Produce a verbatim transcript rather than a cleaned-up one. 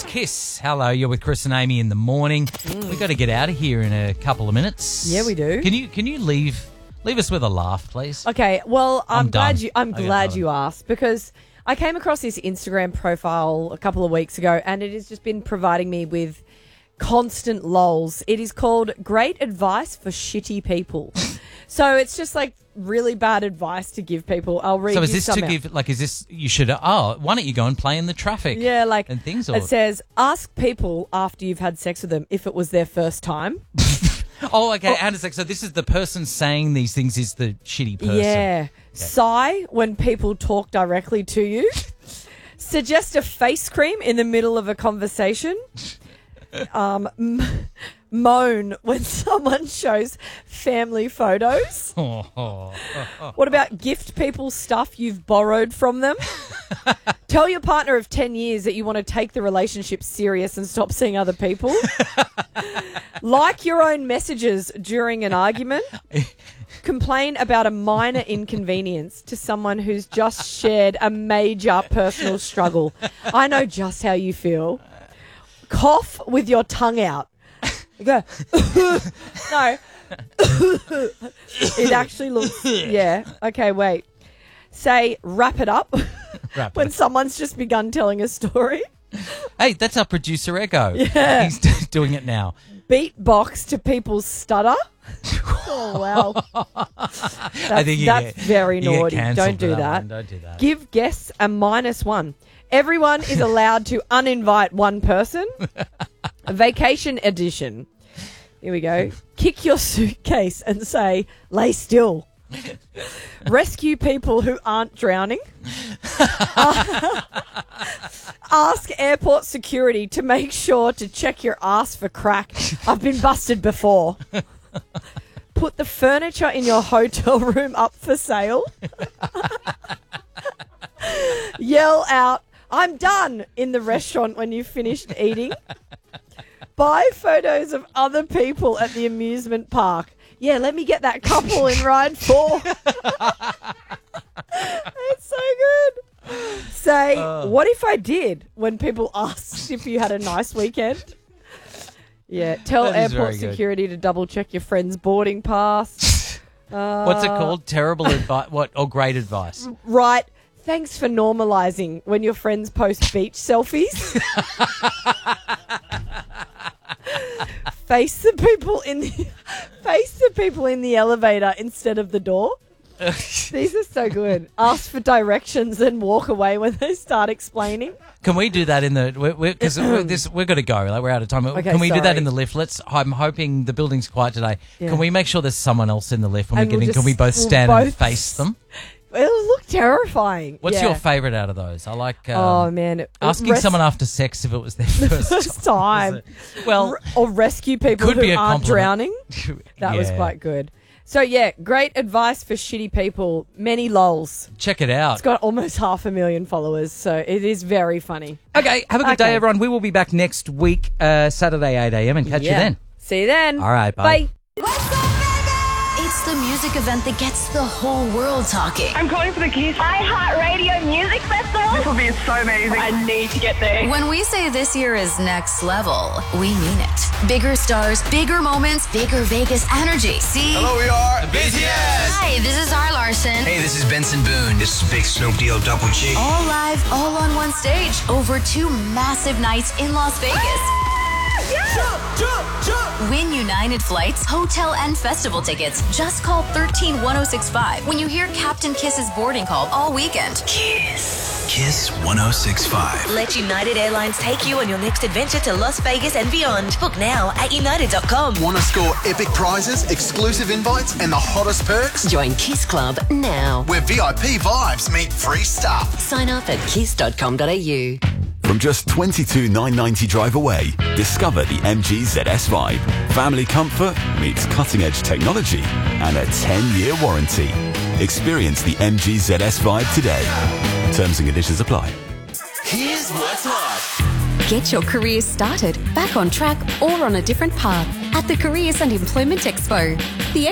Kiss. Hello, you're with Chris and Amy in the morning. Mm. We've got to get out of here in a couple of minutes. Yeah, we do. Can you can you leave leave us with a laugh, please? Okay, well, I'm, I'm glad done. you I'm I glad you asked because I came across this Instagram profile a couple of weeks ago and it has just been providing me with constant lols. It is called Great Advice for Shitty People. So it's just like really bad advice to give people. I'll read So is you this some to out. give, like, is this, you should, oh, why don't you go and play in the traffic? Yeah, like and things. Or... It says, ask people after you've had sex with them if it was their first time. oh, okay, I understand. So this is the person saying these things is the shitty person. Yeah. Okay. Sigh when people talk directly to you. Suggest a face cream in the middle of a conversation. Um, m- moan when someone shows family photos. What about gift people stuff you've borrowed from them? Tell your partner of ten years that you want to take the relationship serious and stop seeing other people. Like your own messages during an argument. Complain about a minor inconvenience to someone who's just shared a major personal struggle. I know just how you feel. Cough with your tongue out. You go, no. It actually looks, yeah. Okay, wait. Say, wrap it up Wrap when it. someone's just begun telling a story. Hey, that's our producer, Echo. Yeah. He's doing it now. Beatbox to people's stutter. Oh, wow. That's, I think you that's get, very you get naughty. cancelled Don't for do that that. one. Don't do that. Give guests a minus one. Everyone is allowed to uninvite one person. A vacation edition. Here we go. Kick your suitcase and say, lay still. Rescue people who aren't drowning. Ask airport security to make sure to check your ass for crack. I've been busted before. Put the furniture in your hotel room up for sale. Yell out, I'm done, in the restaurant when you've finished eating. Buy photos of other people at the amusement park. Yeah, let me get that couple in ride four. It's so good. Say, uh, what if I did, when people asked if you had a nice weekend? Yeah, tell airport security to double check your friend's boarding pass. Uh, What's it called? Terrible advice? What? Or great advice? Right. Thanks for normalising when your friends post beach selfies. Face the people in the face the people in the elevator instead of the door. These are so good. Ask for directions and walk away when they start explaining. Can we do that in the because we're, we're, this we're going to go like we're out of time. Okay, Can we sorry. do that in the lift? Let's. I'm hoping the building's quiet today. Yeah. Can we make sure there's someone else in the lift when And we get we'll in? Can just- we both we'll stand and both- face them? It'll look terrifying. What's Yeah. your favourite out of those? I like. Um, Oh man, asking Res- someone after sex if it was their first, first time. Well, R- or rescue people could who be a aren't compliment. drowning. That was Yeah. quite good. So yeah, great advice for shitty people. Many lols. Check it out. It's got almost half a million followers, so it is very funny. Okay, have a good Okay. day, everyone. We will be back next week, uh, Saturday, eight a.m. and catch you Yeah. then. See you then. All right, bye. Bye. It's the music event that gets the whole world talking. I'm calling for the Kiss iHeartRadio Music Festival. This will be so amazing. I need to get there. When we say this year is next level, we mean it. Bigger stars, bigger moments, bigger Vegas energy. See? Hello, we are the B T S. Hi, this is R. Larson. Hey, this is Benson Boone. This is Big Snoop Deal Double G. All live, all on one stage, over two massive nights in Las Vegas. Jump, jump, jump. Win United flights, hotel, and festival tickets. Just call one three one oh six five when you hear Captain Kiss's boarding call all weekend. Kiss. Kiss one oh six five. Let United Airlines take you on your next adventure to Las Vegas and beyond. Book now at united dot com. Want to score epic prizes, exclusive invites, and the hottest perks? Join Kiss Club now. Where V I P vibes meet free stuff. Sign up at kiss dot com dot a u. From just twenty-two thousand nine hundred ninety drive away, discover the M G Z S Vibe. Family comfort meets cutting-edge technology and a ten-year warranty. Experience the M G Z S Vibe today. Terms and conditions apply. Here's what's hot. Get your career started, back on track, or on a different path at the Careers and Employment Expo. The